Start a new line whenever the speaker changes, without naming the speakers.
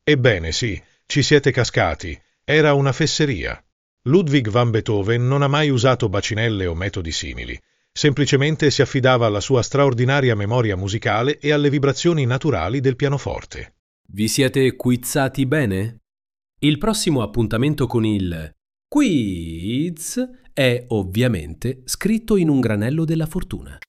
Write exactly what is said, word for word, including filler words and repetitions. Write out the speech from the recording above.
Ebbene sì, ci siete cascati. Era una fesseria. Ludwig van Beethoven non ha mai usato bacinelle o metodi simili. Semplicemente si affidava alla sua straordinaria memoria musicale e alle vibrazioni naturali del pianoforte.
Vi siete quizzati bene? Il prossimo appuntamento con il quiz è ovviamente scritto in un granello della fortuna.